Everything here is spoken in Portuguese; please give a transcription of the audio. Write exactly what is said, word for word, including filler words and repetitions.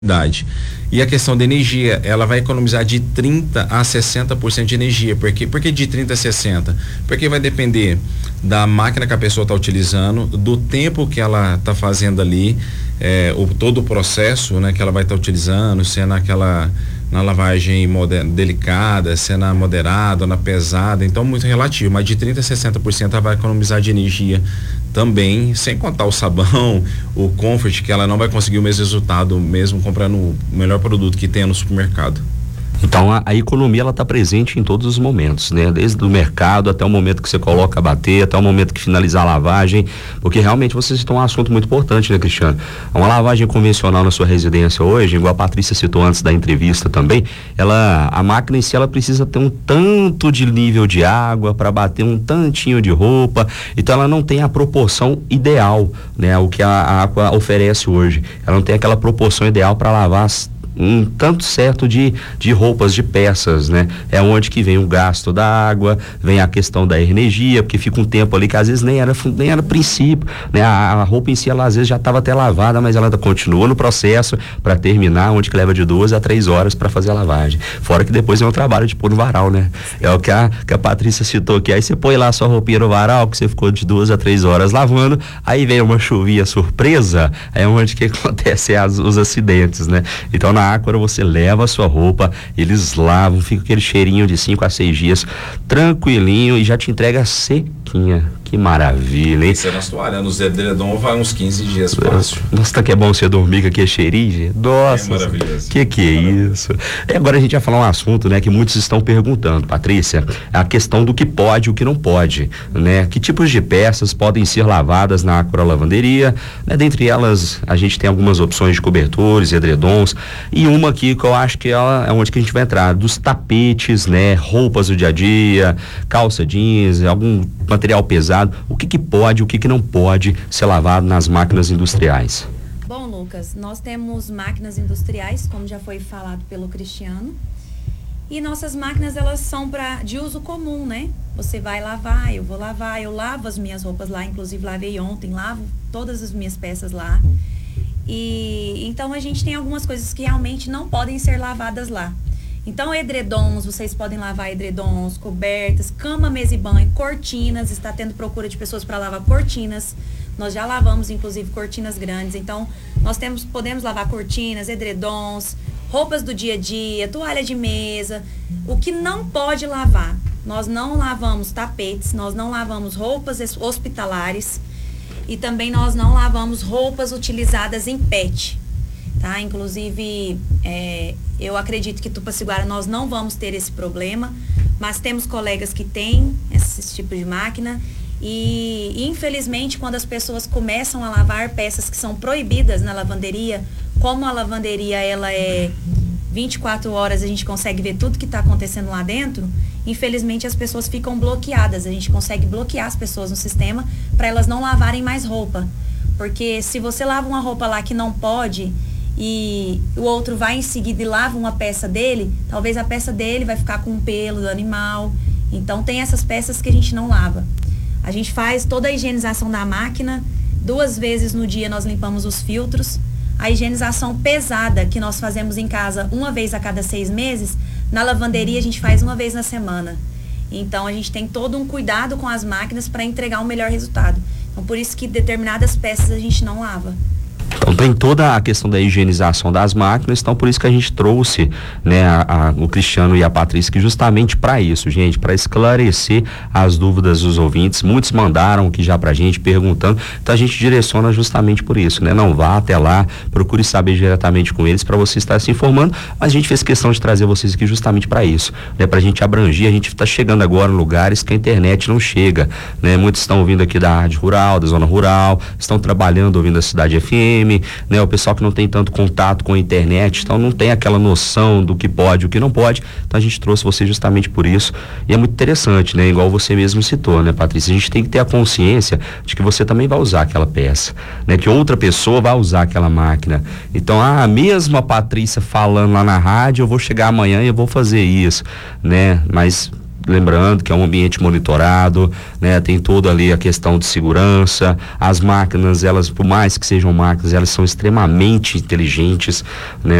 E a questão da energia, ela vai economizar de trinta a sessenta por cento de energia. Por quê? Por que de trinta a sessenta? Porque vai depender da máquina que a pessoa está utilizando, do tempo que ela está fazendo ali, é, o, todo o processo, né, que ela vai estar tá utilizando, se é naquela na lavagem moder, delicada, se é na moderada ou na pesada, então muito relativo, mas de trinta a sessenta por cento ela vai economizar de energia também, sem contar o sabão, o comfort, que ela não vai conseguir o mesmo resultado mesmo comprando o melhor produto que tem no supermercado. Então a, a economia ela está presente em todos os momentos, né? Desde o mercado até o momento que você coloca a bater, até o momento que finalizar a lavagem, porque realmente você citou um assunto muito importante, né, Cristiano? Uma lavagem convencional na sua residência hoje, igual a Patrícia citou antes da entrevista também, ela, a máquina em si ela precisa ter um tanto de nível de água para bater um tantinho de roupa, então ela não tem a proporção ideal, né? O que a, a água oferece hoje, ela não tem aquela proporção ideal para lavar as um tanto certo de, de roupas, de peças, né? É onde que vem o gasto da água, vem a questão da energia, porque fica um tempo ali que às vezes nem era, nem era princípio, né? A, a roupa em si, ela às vezes já estava até lavada, mas ela continua no processo para terminar, onde que leva de duas a três horas para fazer a lavagem. Fora que depois é um trabalho de pôr no varal, né? É o que a, que a Patrícia citou aqui. Aí você põe lá a sua roupinha no varal, que você ficou de duas a três horas lavando, aí vem uma chuvinha surpresa, é onde que acontece as, os acidentes, né? Então, na Aquara você leva a sua roupa, eles lavam, fica aquele cheirinho de cinco a seis dias, tranquilinho e já te entrega sequinha. Que maravilha, hein? Você é na toalha, nos edredom vai uns quinze dias fácil. Nossa, tá que é bom você dormir com aquele cheirinho, nossa. É maravilhoso. Que que é isso? E agora a gente vai falar um assunto, né, que muitos estão perguntando, Patrícia, a questão do que pode e o que não pode, né? Que tipos de peças podem ser lavadas na Aquara Lavanderia, né? Dentre elas, a gente tem algumas opções de cobertores, edredons, e uma aqui que eu acho que ela é onde que a gente vai entrar, dos tapetes, né? Roupas do dia a dia, calça jeans, algum material pesado. O que que pode, o que que não pode ser lavado nas máquinas industriais? Bom, Lucas, nós temos máquinas industriais, como já foi falado pelo Cristiano, e nossas máquinas, elas são pra, de uso comum, né? Você vai lavar, eu vou lavar, eu lavo as minhas roupas lá, inclusive lavei ontem, lavo todas as minhas peças lá. E então a gente tem algumas coisas que realmente não podem ser lavadas lá. Então, edredons, vocês podem lavar edredons, cobertas, cama, mesa e banho, cortinas, está tendo procura de pessoas para lavar cortinas. Nós já lavamos, inclusive, cortinas grandes. Então, nós temos, podemos lavar cortinas, edredons, roupas do dia a dia, toalha de mesa. O que não pode lavar? Nós não lavamos tapetes, nós não lavamos roupas hospitalares e também nós não lavamos roupas utilizadas em pet. Tá? Inclusive, é, eu acredito que Tupaciguara nós não vamos ter esse problema, mas temos colegas que têm esse tipo de máquina e, infelizmente, quando as pessoas começam a lavar peças que são proibidas na lavanderia, como a lavanderia ela é vinte e quatro horas, a gente consegue ver tudo que está acontecendo lá dentro, infelizmente as pessoas ficam bloqueadas, a gente consegue bloquear as pessoas no sistema para elas não lavarem mais roupa, porque se você lava uma roupa lá que não pode e o outro vai em seguida e lava uma peça dele, talvez a peça dele vai ficar com um pelo do animal. Então tem essas peças que a gente não lava. A gente faz toda a higienização da máquina, duas vezes no dia nós limpamos os filtros. A higienização pesada que nós fazemos em casa uma vez a cada seis meses, na lavanderia a gente faz uma vez na semana. Então a gente tem todo um cuidado com as máquinas para entregar um melhor resultado. Então por isso que determinadas peças a gente não lava. Então tem toda a questão da higienização das máquinas, então por isso que a gente trouxe, né, a, a, o Cristiano e a Patrícia, que justamente para isso, gente, para esclarecer as dúvidas dos ouvintes. Muitos mandaram aqui já pra gente perguntando, então a gente direciona justamente por isso, né? Não vá até lá, procure saber diretamente com eles para você estar se informando, mas a gente fez questão de trazer vocês aqui justamente para isso, né? Pra gente abranger, a gente tá chegando agora em lugares que a internet não chega, né? Muitos estão ouvindo aqui da rádio rural, da zona rural, estão trabalhando ouvindo a Cidade F M, né? O pessoal que não tem tanto contato com a internet, então não tem aquela noção do que pode e o que não pode, então a gente trouxe você justamente por isso, e é muito interessante, né? Igual você mesmo citou, né, Patrícia? A gente tem que ter a consciência de que você também vai usar aquela peça, né? Que outra pessoa vai usar aquela máquina. Então, ah, mesmo a Patrícia falando lá na rádio, eu vou chegar amanhã e eu vou fazer isso, né? Mas lembrando que é um ambiente monitorado, né? Tem toda ali a questão de segurança. As máquinas, elas, por mais que sejam máquinas, elas são extremamente inteligentes, né?